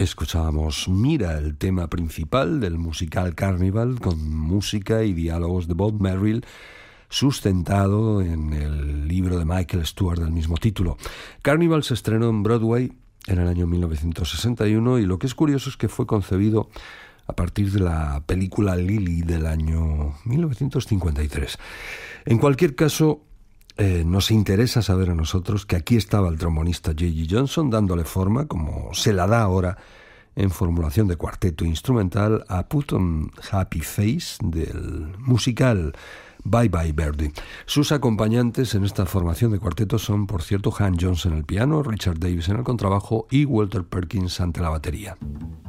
Escuchábamos Mira, el tema principal del musical Carnival, con música y diálogos de Bob Merrill, sustentado en el libro de Michael Stewart del mismo título. Carnival se estrenó en Broadway en el año 1961 y lo que es curioso es que fue concebido a partir de la película Lily del año 1953. En cualquier caso, nos interesa saber a nosotros que aquí estaba el trombonista J.G. Johnson dándole forma, como se la da ahora en formulación de cuarteto instrumental, a Put on Happy Face del musical Bye Bye Birdie. Sus acompañantes en esta formación de cuarteto son, por cierto, Han Jones en el piano, Richard Davis en el contrabajo y Walter Perkins ante la batería.